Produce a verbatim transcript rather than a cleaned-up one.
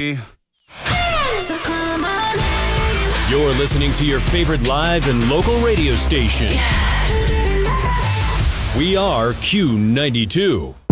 me. So call my name. You're listening to your favorite live and local radio station. Yeah. We are Q ninety-two.